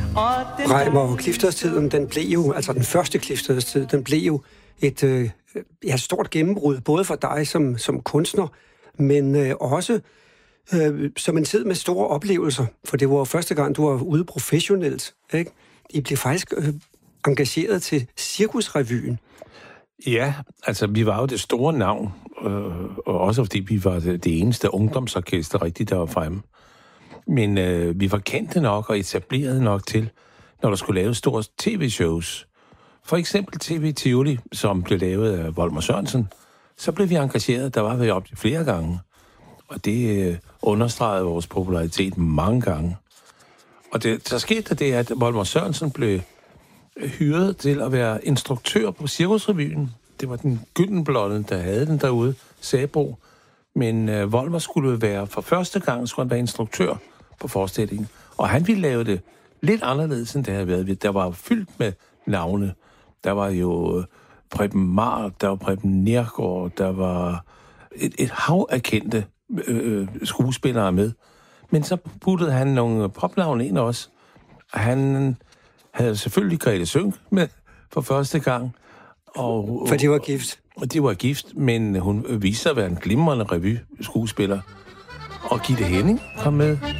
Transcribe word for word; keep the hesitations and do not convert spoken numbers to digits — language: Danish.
Reimer Klifters-tiden, den blev jo, altså den første Klifters-tid, den blev jo et øh, ja, stort gennembrud, både for dig som, som kunstner, men øh, også øh, som en tid med store oplevelser, for det var første gang, du var ude professionelt, ikke? I blev faktisk øh, engageret til Cirkusrevyen. Ja, altså vi var jo det store navn, øh, og også fordi vi var det, det eneste ungdomsorkester rigtigt, der var fremme. Men øh, vi var kendte nok og etableret nok til, når der skulle laves store tv-shows. For eksempel T V Tivoli, som blev lavet af Volmer Sørensen, så blev vi engageret, der var vi op til flere gange. Og det øh, understregede vores popularitet mange gange. Og det, så skete det, at Volmer Sørensen blev hyret til at være instruktør på Cirkusrevyen. Det var den Gyldenblonde, der havde den derude, Sabro. Men øh, Volmer skulle være, for første gang skulle han være instruktør på forestillingen. Og han ville lave det lidt anderledes, end det havde været. Der var fyldt med navne. Der var jo Preben Mar, der var Preben Nergård, der var et, et hav af kendte øh, skuespillere med. Men så puttede han nogle popnavne ind også. Han havde selvfølgelig Grete Sønck med for første gang. Og, for de var gift. Og de var gift, men hun viste sig at være en glimrende revy-skuespiller. Og Gitte Henning kom med.